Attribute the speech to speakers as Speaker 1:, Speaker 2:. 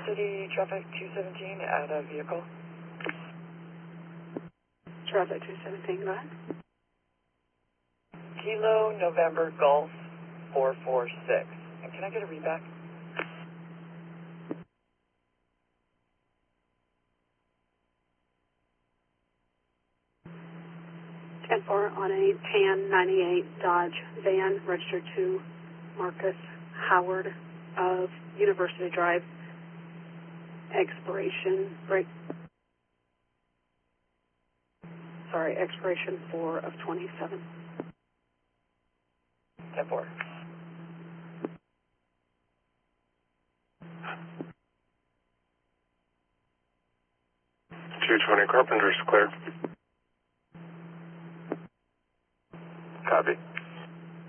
Speaker 1: University, traffic 217, add a vehicle.
Speaker 2: Traffic 217, go ahead.
Speaker 1: Kilo November Golf 446. And can I get a readback?
Speaker 2: On a tan 98 Dodge van registered to Marcus Howard of University Drive. Expiration 4 of 27.
Speaker 1: 10-4.
Speaker 3: Carpenter's clear.
Speaker 4: Copy.